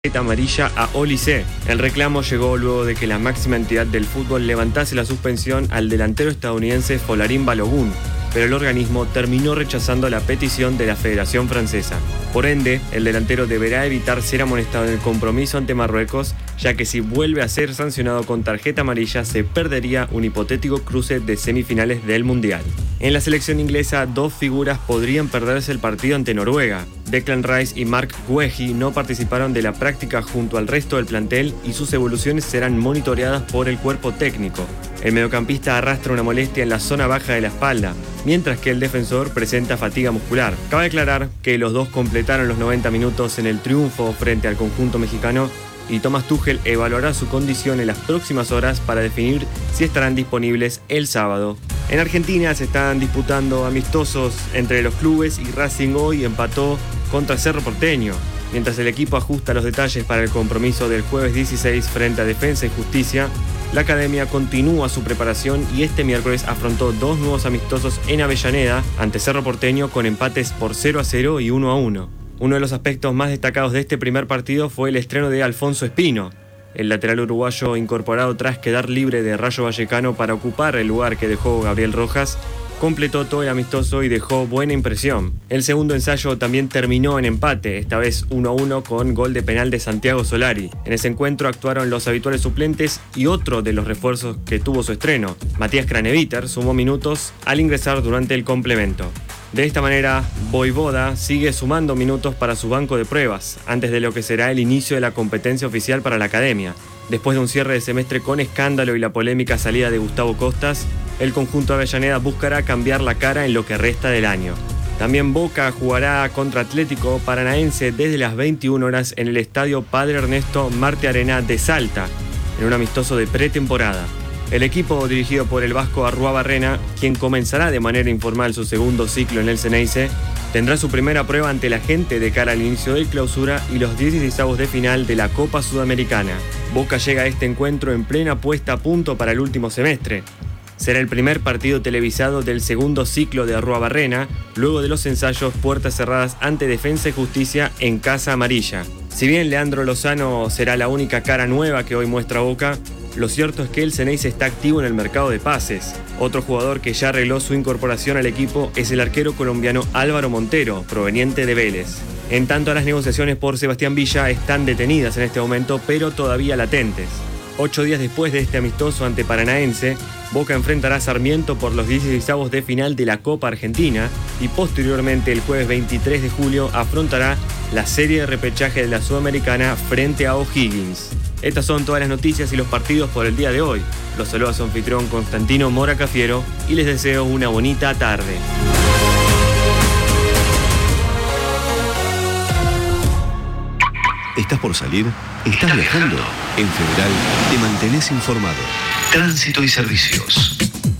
tarjeta amarilla a Olise. El reclamo llegó luego de que la máxima entidad del fútbol levantase la suspensión al delantero estadounidense Folarin Balogun, pero el organismo terminó rechazando la petición de la Federación Francesa. Por ende, el delantero deberá evitar ser amonestado en el compromiso ante Marruecos, ya que si vuelve a ser sancionado con tarjeta amarilla se perdería un hipotético cruce de semifinales del Mundial. En la selección inglesa, dos figuras podrían perderse el partido ante Noruega. Declan Rice y Mark Guehi no participaron de la práctica junto al resto del plantel y sus evoluciones serán monitoreadas por el cuerpo técnico. El mediocampista arrastra una molestia en la zona baja de la espalda, mientras que el defensor presenta fatiga muscular. Cabe aclarar que los dos completaron los 90 minutos en el triunfo frente al conjunto mexicano y Thomas Tuchel evaluará su condición en las próximas horas para definir si estarán disponibles el sábado. En Argentina se están disputando amistosos entre los clubes y Racing hoy empató contra Cerro Porteño, mientras el equipo ajusta los detalles para el compromiso del jueves 16 frente a Defensa y Justicia. La academia continúa su preparación y este miércoles afrontó dos nuevos amistosos en Avellaneda ante Cerro Porteño con empates por 0-0 y 1-1. Uno de los aspectos más destacados de este primer partido fue el estreno de Alfonso Espino, el lateral uruguayo incorporado tras quedar libre de Rayo Vallecano para ocupar el lugar que dejó Gabriel Rojas. Completó todo el amistoso y dejó buena impresión. El segundo ensayo también terminó en empate, esta vez 1-1 con gol de penal de Santiago Solari. En ese encuentro actuaron los habituales suplentes y otro de los refuerzos que tuvo su estreno, Matías Craneviter, sumó minutos al ingresar durante el complemento. De esta manera, Voivoda sigue sumando minutos para su banco de pruebas, antes de lo que será el inicio de la competencia oficial para la academia. Después de un cierre de semestre con escándalo y la polémica salida de Gustavo Costas, el conjunto de Avellaneda buscará cambiar la cara en lo que resta del año. También Boca jugará contra Atlético Paranaense desde las 21 horas en el estadio Padre Ernesto Marte Arena de Salta, en un amistoso de pretemporada. El equipo dirigido por el vasco Arruabarrena, quien comenzará de manera informal su segundo ciclo en el Ceneice, tendrá su primera prueba ante la gente de cara al inicio del clausura y los 16avos de final de la Copa Sudamericana. Boca llega a este encuentro en plena puesta a punto para el último semestre. Será el primer partido televisado del segundo ciclo de Arruabarrena, luego de los ensayos puertas cerradas ante Defensa y Justicia en Casa Amarilla. Si bien Leandro Lozano será la única cara nueva que hoy muestra Boca, lo cierto es que el Ceneice está activo en el mercado de pases. Otro jugador que ya arregló su incorporación al equipo es el arquero colombiano Álvaro Montero, proveniente de Vélez. En tanto, las negociaciones por Sebastián Villa están detenidas en este momento, pero todavía latentes. 8 días después de este amistoso ante Paranaense, Boca enfrentará a Sarmiento por los 16avos de final de la Copa Argentina y posteriormente el jueves 23 de julio afrontará la serie de repechaje de la Sudamericana frente a O'Higgins. Estas son todas las noticias y los partidos por el día de hoy. Los saluda su anfitrión Constantino Mora Cafiero y les deseo una bonita tarde. ¿Estás por salir? ¿Estás viajando? En Federal te mantenés informado. Tránsito y servicios.